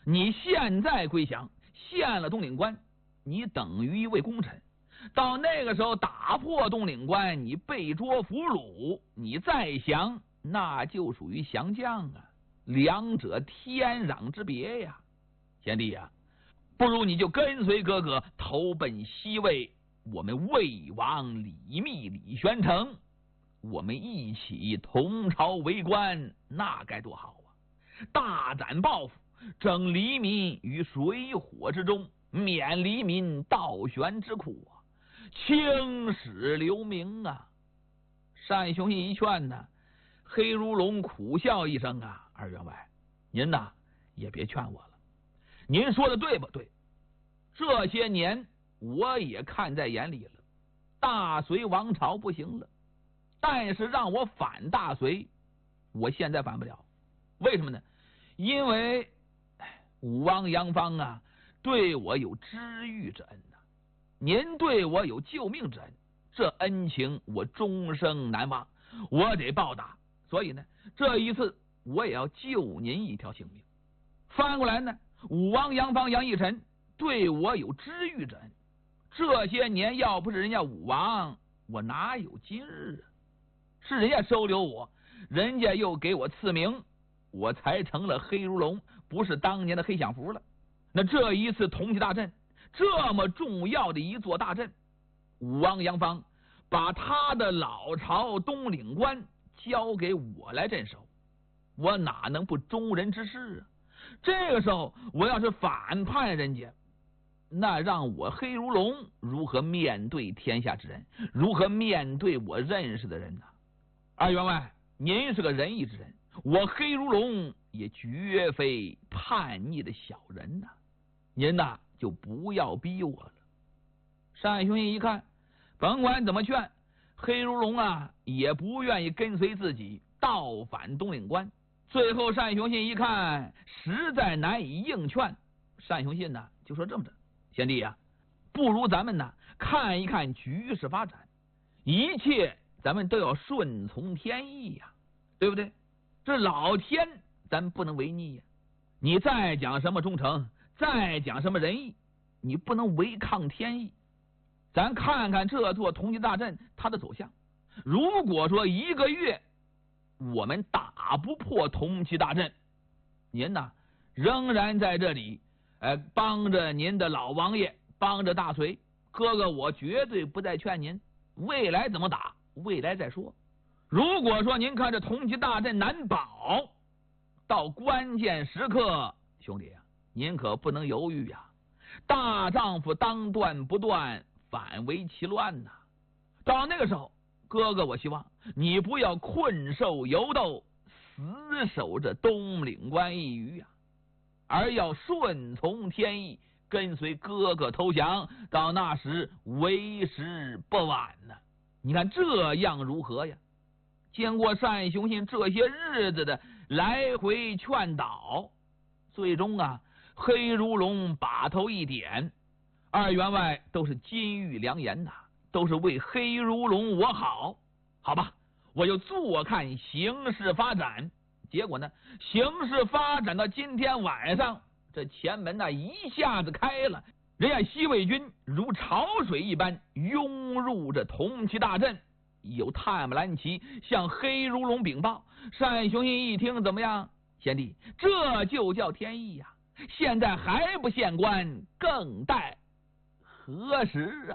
你现在归降，陷了东岭关，你等于一位功臣。到那个时候打破东岭关，你被捉俘虏，你再降，那就属于降将啊，两者天壤之别呀。贤弟呀，不如你就跟随哥哥投奔西魏，我们魏王李密、李玄成，我们一起同朝为官，那该多好啊！大展抱负，整黎民于水火之中，免黎民倒悬之苦啊，青史留名啊！单雄信一劝呢，黑如龙苦笑一声啊，二员外，您呐也别劝我了，您说的对不对？这些年我也看在眼里了，大隋王朝不行了，但是让我反大隋，我现在反不了。为什么呢？因为武王杨芳啊，对我有知遇之恩呐，您对我有救命之恩，这恩情我终生难忘，我得报答。所以呢，这一次我也要救您一条性命。翻过来呢，武王杨芳杨义臣对我有知遇之恩，这些年要不是人家武王，我哪有今日啊？是人家收留我，人家又给我赐名，我才成了黑如龙，不是当年的黑享福了。那这一次同济大阵，这么重要的一座大阵，武王杨芳把他的老巢东岭关交给我来镇守，我哪能不忠人之事啊？这个时候我要是反叛人家，那让我黑如龙如何面对天下之人，如何面对我认识的人呢？二员外，您是个仁义之人，我黑如龙也绝非叛逆的小人呐，您呐就不要逼我了。单雄信一看，甭管怎么劝，黑如龙啊也不愿意跟随自己倒反东岭关。最后单雄信一看实在难以应劝，单雄信呢就说这么着，贤弟啊，不如咱们呢看一看局势发展，一切咱们都要顺从天意呀，对不对？这老天咱不能违逆呀，你再讲什么忠诚，再讲什么仁义，你不能违抗天意。咱看看这座同济大阵它的走向，如果说1个月我们打不破同济大阵，您呢仍然在这里帮着您的老王爷，帮着大隋，哥哥我绝对不再劝您，未来怎么打未来再说。如果说您看这同济大阵难保，到关键时刻，兄弟啊，您可不能犹豫呀，大丈夫当断不断，反为其乱呐。到那个时候，哥哥我希望你不要困兽犹斗，死守着东岭关一隅啊，而要顺从天意，跟随哥哥投降，到那时为时不晚呢。你看这样如何呀？经过单雄信这些日子的来回劝导，最终啊，黑如龙把头一点，二员外都是金玉良言呐，都是为黑如龙我好，好吧，我就坐看形势发展。结果呢，形势发展到今天晚上，这前门呢一下子开了，人家西魏军如潮水一般涌入这同济大阵，有探马蓝旗向黑如龙禀报。单雄信一听，怎么样，贤弟，这就叫天意呀！现在还不献官，更待何时啊？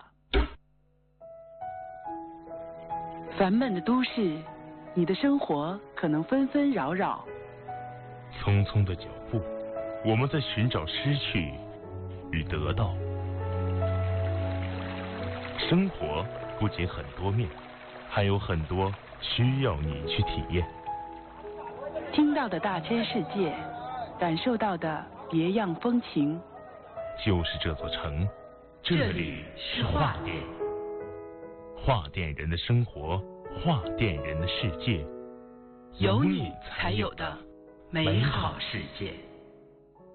烦闷的都市，你的生活可能纷纷扰扰。 匆匆的脚步，我们在寻找失去与得到。生活不仅很多面，还有很多需要你去体验。 听到的大千世界，感受到的别样风情。 就是这座城，这里是画店。画店人的生活，画店人的世界， 有你才有的美好世界。